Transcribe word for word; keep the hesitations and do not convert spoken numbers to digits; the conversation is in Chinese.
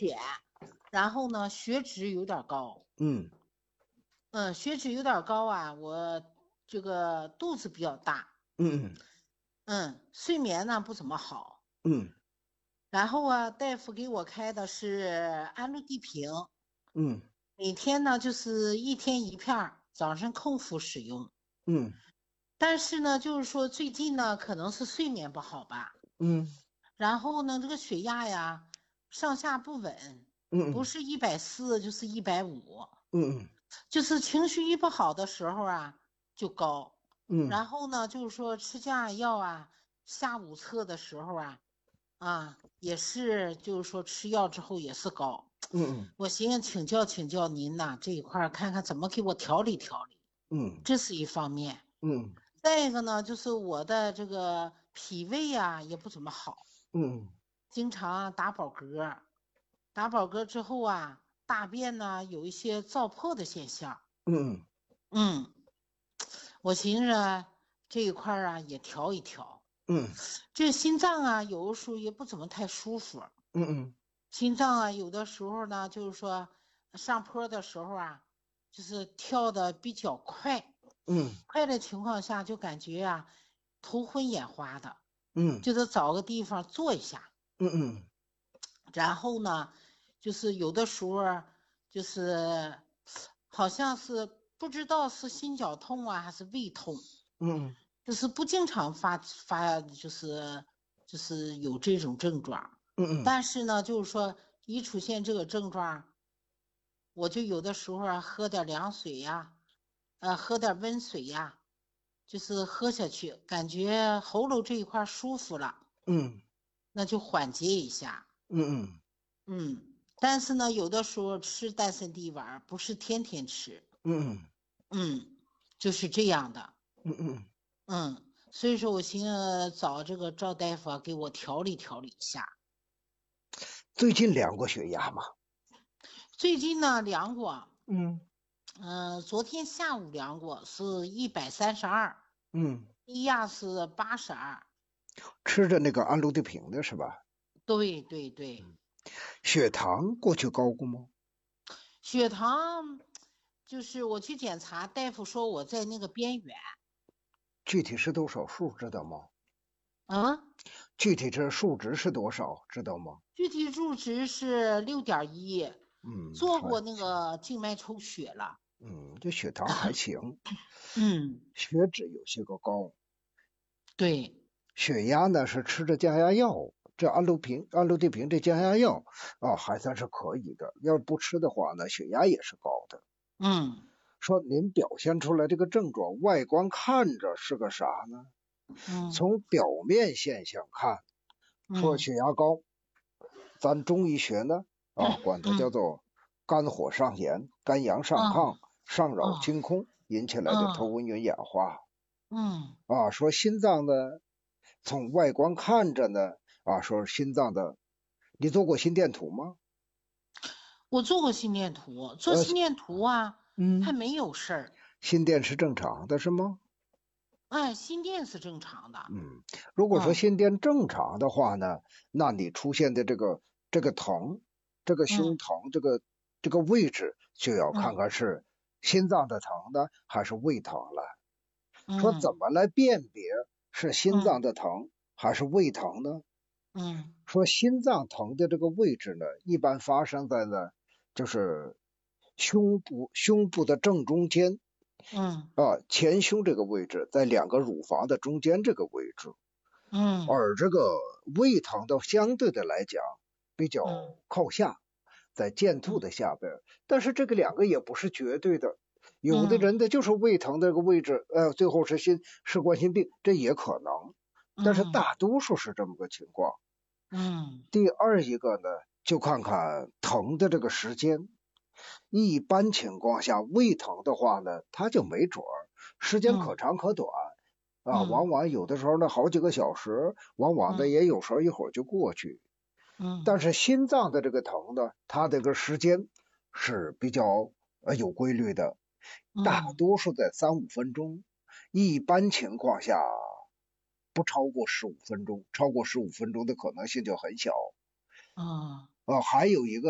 检，然后呢血脂有点高。 嗯嗯，血脂有点高啊，我这个肚子比较大。 嗯嗯，睡眠呢不怎么好。 嗯然后啊，大夫给我开的是安洛地平， 嗯每天呢就是一天一片儿，早上空腹使用。 嗯但是呢，就是说最近呢，可能是睡眠不好吧， 嗯然后呢，这个血压呀上下不稳，不嗯是一百四就是一百五， 嗯就是情绪一不好的时候啊就高。 嗯然后呢，就是说吃降压药啊，下午测的时候啊，啊也是就是说吃药之后也是高。 嗯我寻思请教请教您呐，这一块儿看看怎么给我调理调理， 嗯这是一方面。 嗯再一个呢，就是我的这个脾胃呀、也不怎么好， 嗯经常打饱嗝，打饱嗝之后啊，大便呢有一些燥破的现象。 嗯嗯，我寻思这一块儿啊也调一调。 嗯这心脏啊，有的时候也不怎么太舒服。 嗯心脏啊，有的时候呢，就是说上坡的时候啊，就是跳的比较快， 嗯快的情况下就感觉啊头昏眼花的， 嗯就得找个地方坐一下。 嗯嗯然后呢，就是有的时候啊就是好像是不知道是心绞痛啊还是胃痛， 嗯就是不经常发发，就是就是有这种症状。 嗯但是呢，就是说一出现这个症状，我就有的时候啊喝点凉水呀，呃喝点温水呀，就是喝下去，感觉喉咙这一块舒服了， 嗯那就缓解一下。 嗯嗯，但是呢，有的时候吃丹参地丸不是天天吃。 嗯嗯，就是这样的。 嗯嗯， 嗯，所以说我寻思找这个赵大夫啊给我调理调理一下。 最近量过血压吗？ 最近呢量过， 嗯嗯、呃昨天下午量过是一百三十二， 嗯， 低压是八十二。 吃的那个安洛地平的是吧？ 对对对， 血糖过去高过吗？ 血糖就是我去检查，大夫说我在那个边缘。 具体是多少数知道吗？ 嗯， 具体这数值是多少知道吗？ 具体数值是六点一， 嗯，还做过那个静脉抽血了。 嗯，这血糖还行， 嗯， 血脂有些个高， 对。 血压呢是吃着降压药，这安洛平、安洛地平这降压药啊还算是可以的，要是不吃的话呢，血压也是高的。 嗯说您表现出来这个症状，外观看着是个啥呢？ 嗯从表面现象看，说嗯血压高，咱中医学呢啊管它叫嗯做肝火上炎、肝阳上嗯亢、上扰嗯清空引起来的头嗯昏晕眼花嗯， 啊。说心脏呢，从外观看着呢啊，说心脏的，你做过心电图吗？ 我做过心电图，做呃， 心电图啊，还嗯， 没有事儿。 心电是正常的是吗？ 哎，心电是正常的。 嗯，如果说嗯心电正常的话呢，那你出现的这个这个疼，这个胸嗯疼，这个这个位置就要看嗯看是心脏的疼呢，还是胃疼了。说怎嗯么来辨别是心脏嗯的疼还是胃疼呢？ 嗯说心脏疼的这个位置呢，一般发生在呢，就是胸部胸部的正中间嗯啊，前胸这个位置，在两个乳房的中间这个位置。 嗯而这个胃疼的相对的来讲比较嗯靠下，在剑突的下边，但是这个两个也不是绝对的，有的人嗯的就是胃疼的这个位置，呃，最后是心是冠心病，这也可能，但是嗯大多数是这么个情况。 嗯第二一个呢，就看看疼的这个时间，一般情况下胃疼的话呢，它就没准儿，时间可嗯长可短。啊，往嗯往有的时候呢好几个小时，往往的嗯也有时候一会儿就过去。但嗯是心脏的这个疼呢，它这个时间是比较呃有规律的，大嗯多数在三五分钟，一般情况下不超过十五分钟，超过十五分钟的可能性就很小。 嗯。 啊，还有一个。